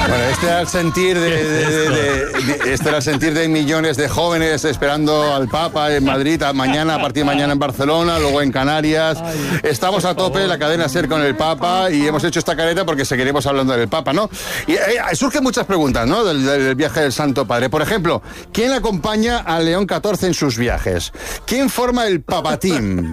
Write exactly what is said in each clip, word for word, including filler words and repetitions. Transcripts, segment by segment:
Bueno, este era el sentir de, de, de, de, de este era el sentir de millones de jóvenes esperando al Papa en Madrid, a mañana, a partir de mañana en Barcelona, luego en Canarias. Ay, estamos a tope, favor. La cadena SER con el Papa, y hemos hecho esta careta porque seguiremos hablando del Papa, ¿no? Y eh, surgen muchas preguntas, ¿no? Del, del viaje del Santo Padre. Por ejemplo, ¿quién acompaña a León catorce en sus viajes? ¿Quién forma el Papateam?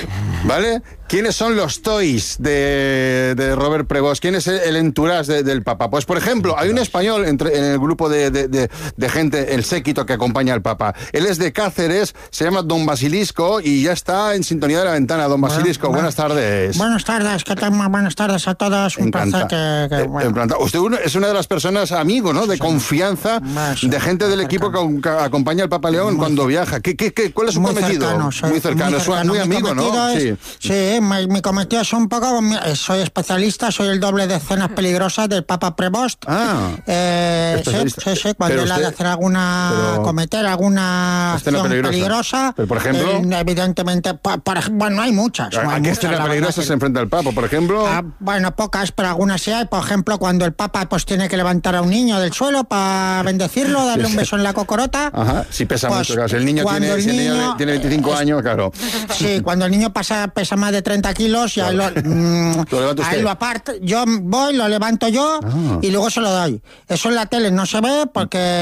¿Vale? ¿Quiénes son los toys de, de Robert Prevost? ¿Quién es el, el entourage de, del Papa? Pues, por ejemplo, hay un español entre, en el grupo de, de, de, de gente, el séquito que acompaña al Papa. Él es de Cáceres, se llama Don Basilisco y ya está en sintonía de la ventana. Don Basilisco, bueno, buenas tardes. Buenas tardes, ¿qué tal? Buenas tardes a todos. Un Encanta. placer que... que bueno. Usted es una de las personas, amigo, ¿no? De sí. confianza, sí. de gente del equipo que, que acompaña al Papa León muy cuando viaja. ¿Qué, qué, qué, ¿Cuál es su muy cometido? Cercano, soy, muy cercano, muy, cercano. muy amigo, ¿no? Es, sí. sí. Mi, mi cometido es un poco... Soy especialista, soy el doble de escenas peligrosas del Papa Prevost. Ah, eh, sí, sí, sí, cuando él ha de hacer alguna... Pero, cometer alguna acción peligrosa. peligrosa pero, por ejemplo... Eh, evidentemente, por, por, bueno, hay muchas. ¿A, no hay ¿a qué muchas, escena peligrosa se enfrenta el Papa, por ejemplo? Ah, bueno, pocas, pero algunas sí hay. Por ejemplo, cuando el Papa pues tiene que levantar a un niño del suelo para bendecirlo, darle un beso en la cocorota. Ajá, si pesa pues, mucho, claro. Si el niño, tiene, el si el niño niño tiene veinticinco es, años, claro. Sí, cuando el niño pasa, pesa más de treinta kilos, ya claro. lo, mm, ¿Lo ahí lo aparto, yo voy, lo levanto yo ah. y luego se lo doy. Eso en la tele no se ve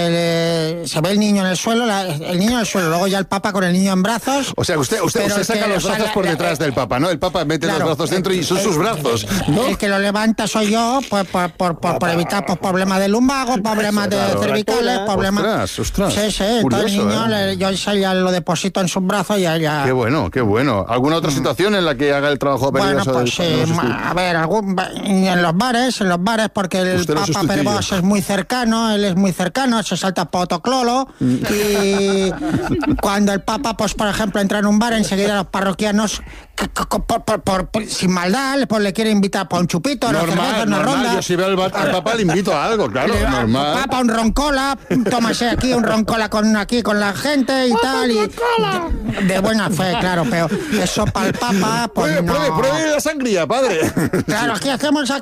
porque le, se ve el niño en el suelo, la, el niño en el suelo, luego ya el Papa con el niño en brazos. O sea, usted, usted, usted saca que, los brazos o sea, por detrás la, del Papa, ¿no? El Papa mete claro, los brazos dentro y son el, sus brazos, ¿no? El que lo levanta soy yo, pues, por, por, por, por evitar pues, problemas de lumbago, problemas de claro, cervicales, problemas... Ostras, ostras. Sí, sí, entonces el niño, ¿eh? le, yo ya lo deposito en sus brazos y ya... Qué bueno, qué bueno. ¿Alguna otra situación en la que haga el trabajo peligroso? Bueno, pues sí, a ver, algún, en los bares, en los bares, porque el Papa Prevost es muy cercano, él es muy cercano, se salta potoclolo y cuando el Papa, pues por ejemplo, entra en un bar, enseguida los parroquianos, por, por, por, por, sin maldad, pues le quiere invitar por un chupito, normal, una cerveza, una normal. ronda. Yo si veo al, al Papa le invito a algo, claro, le, normal. Papa, un roncola, tómase aquí un roncola con aquí con la gente y tal, y de, de buena fe, claro, pero eso para el Papa, pues pruebe, no. Pruebe, pruebe la sangría, padre. Claro, aquí hacemos